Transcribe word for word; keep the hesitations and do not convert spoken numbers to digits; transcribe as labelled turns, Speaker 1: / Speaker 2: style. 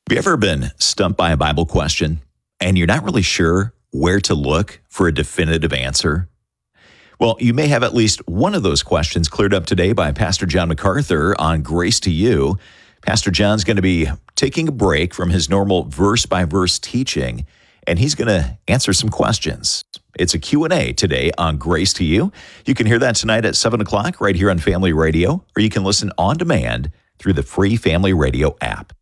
Speaker 1: Have you ever been stumped by a Bible question and you're not really sure where to look for a definitive answer? Well, you may have at least one of those questions cleared up today by Pastor John MacArthur on Grace to You. Pastor John's going to be taking a break from his normal verse-by-verse teaching, and he's going to answer some questions. It's a Q and A today on Grace to You. You can hear that tonight at seven o'clock right here on Family Radio, or you can listen on demand through the free Family Radio app.